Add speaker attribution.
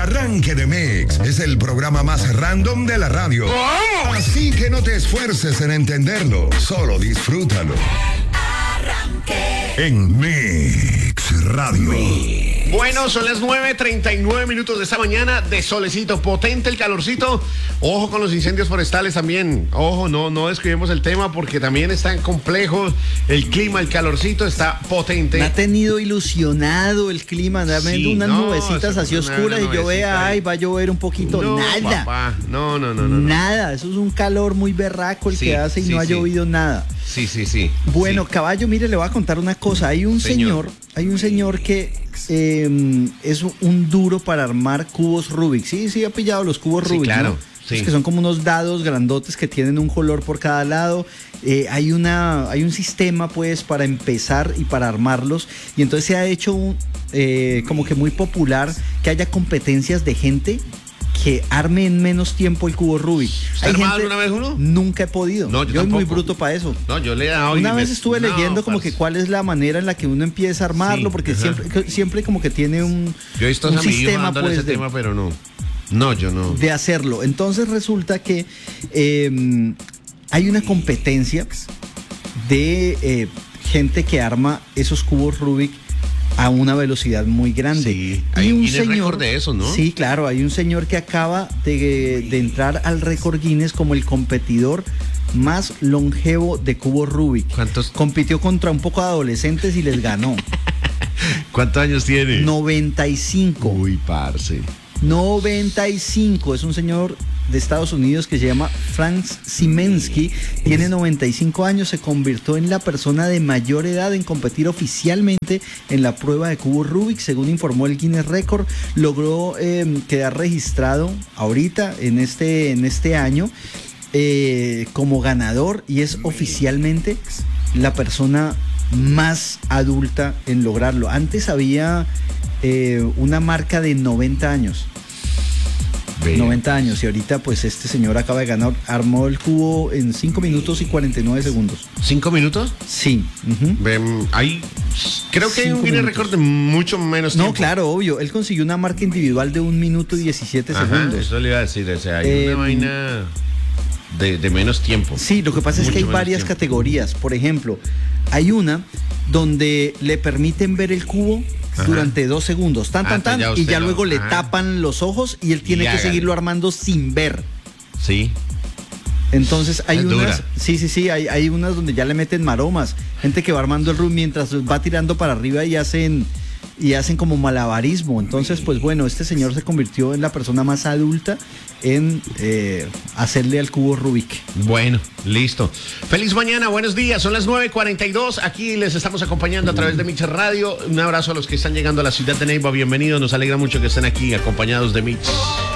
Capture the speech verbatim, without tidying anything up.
Speaker 1: arranque de Mix es el programa más random de la radio.
Speaker 2: ¿Cómo?
Speaker 1: Así que no te esfuerces en entenderlo, solo disfrútalo. En Mix Radio.
Speaker 2: Bueno, son las nueve treinta y nueve minutos de esta mañana de solecito, potente el calorcito. Ojo con los incendios forestales también. Ojo, no, no descuidemos el tema porque también está complejo el clima, el calorcito está potente.
Speaker 3: Me ha tenido ilusionado el clima, dame
Speaker 2: Sí,
Speaker 3: unas
Speaker 2: no,
Speaker 3: nubecitas así
Speaker 2: una-
Speaker 3: oscuras
Speaker 2: una
Speaker 3: y yo vea,
Speaker 2: nubecita ahí.
Speaker 3: ay, va a llover un poquito.
Speaker 2: No,
Speaker 3: nada.
Speaker 2: papá, no, no, no, no, no.
Speaker 3: Nada, eso es un calor muy berraco el
Speaker 2: Sí,
Speaker 3: que hace y
Speaker 2: sí,
Speaker 3: no ha
Speaker 2: sí.
Speaker 3: llovido nada.
Speaker 2: Sí, sí, sí.
Speaker 3: Bueno,
Speaker 2: sí.
Speaker 3: caballo, mire, le voy a contar una cosa. Hay un
Speaker 2: Señor.
Speaker 3: señor, hay un señor que eh, es un duro para armar cubos Rubik. Sí, sí, ha pillado los cubos
Speaker 2: Sí,
Speaker 3: Rubik,
Speaker 2: claro,
Speaker 3: ¿no?
Speaker 2: sí.
Speaker 3: Es que son como unos dados grandotes que tienen un color por cada lado. Eh, hay una, hay un sistema, pues, para empezar y para armarlos. Y entonces se ha hecho un, eh, como que muy popular que haya competencias de gente que arme en menos tiempo el cubo Rubik.
Speaker 2: ¿Usted ha armado alguna vez uno?
Speaker 3: Nunca he podido.
Speaker 2: No, yo
Speaker 3: soy muy
Speaker 2: tampoco.
Speaker 3: bruto para eso.
Speaker 2: No, yo le he dado y
Speaker 3: Una
Speaker 2: me-
Speaker 3: vez estuve
Speaker 2: no,
Speaker 3: leyendo como
Speaker 2: parce.
Speaker 3: que cuál es la manera en la que uno empieza a armarlo,
Speaker 2: Sí,
Speaker 3: porque
Speaker 2: ajá.
Speaker 3: siempre, que- siempre como que tiene un,
Speaker 2: Yo he visto
Speaker 3: un
Speaker 2: a mi hijo
Speaker 3: sistema,
Speaker 2: dándole
Speaker 3: pues,
Speaker 2: ese
Speaker 3: de,
Speaker 2: tema, pero no. No, yo no.
Speaker 3: de hacerlo. Entonces resulta que eh, hay una competencia de eh, gente que arma esos cubos Rubik a una velocidad muy grande.
Speaker 2: Sí, hay un Guinness récord de eso, ¿no?
Speaker 3: Sí, claro, hay un señor que acaba de, de entrar al récord Guinness como el competidor más longevo de cubos Rubik.
Speaker 2: ¿Cuántos?
Speaker 3: Compitió contra un poco de adolescentes y les ganó.
Speaker 2: ¿Cuántos años tiene?
Speaker 3: noventa y cinco.
Speaker 2: Uy, parce.
Speaker 3: noventa y cinco. Es un señor de Estados Unidos que se llama Franz Simensky. Tiene noventa y cinco años. Se convirtió en la persona de mayor edad en competir oficialmente en la prueba de cubo Rubik. Según informó el Guinness Record, logró eh, quedar registrado ahorita en este, en este año eh, como ganador y es oficialmente la persona más adulta en lograrlo. Antes había eh, una marca de noventa años.
Speaker 2: Ve.
Speaker 3: noventa años y ahorita pues este señor acaba de ganar, armó el cubo en cinco minutos y cuarenta y nueve segundos.
Speaker 2: ¿Cinco minutos?
Speaker 3: Sí. Uh-huh.
Speaker 2: Ven, hay, creo que hay un
Speaker 3: Cinco
Speaker 2: Guinness
Speaker 3: minutos.
Speaker 2: récord de mucho menos tiempo.
Speaker 3: No, claro, obvio. Él consiguió una marca individual de un minuto y diecisiete
Speaker 2: Ajá,
Speaker 3: segundos.
Speaker 2: eso le iba a decir, o sea, hay
Speaker 3: Eh,
Speaker 2: una vaina de, de menos tiempo.
Speaker 3: Sí, lo que pasa es
Speaker 2: Mucho
Speaker 3: que hay
Speaker 2: menos
Speaker 3: varias
Speaker 2: tiempo.
Speaker 3: categorías. Por ejemplo, hay una donde le permiten ver el cubo
Speaker 2: Ajá.
Speaker 3: durante dos segundos, tan,
Speaker 2: Ah,
Speaker 3: tan,
Speaker 2: entonces
Speaker 3: tan,
Speaker 2: ya
Speaker 3: y
Speaker 2: usted
Speaker 3: ya
Speaker 2: lo-
Speaker 3: luego le
Speaker 2: ajá.
Speaker 3: tapan los ojos y él tiene
Speaker 2: Y
Speaker 3: que
Speaker 2: hágale.
Speaker 3: seguirlo armando sin ver.
Speaker 2: Sí.
Speaker 3: Entonces hay
Speaker 2: Es
Speaker 3: unas,
Speaker 2: dura.
Speaker 3: sí, sí, sí, hay, hay unas donde ya le meten maromas, gente que va armando el room mientras va tirando para arriba y hacen y hacen como malabarismo. Entonces, pues bueno, este señor se convirtió en la persona más adulta en eh, hacerle al cubo Rubik.
Speaker 2: Bueno, listo. Feliz mañana, buenos días. Son las nueve cuarenta y dos. Aquí les estamos acompañando a través de Mix Radio. Un abrazo a los que están llegando a la ciudad de Neiva. Bienvenidos. Nos alegra mucho que estén aquí acompañados de Mix.